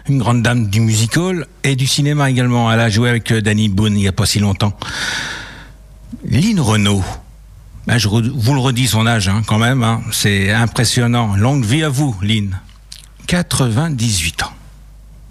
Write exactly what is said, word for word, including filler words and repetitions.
une grande dame du musical et du cinéma également. Elle a joué avec Danny Boone il n'y a pas si longtemps. Lynn Renaud. Ben, je vous le redis son âge hein, quand même, hein. C'est impressionnant. Longue vie à vous, Lynn. quatre-vingt-dix-huit ans.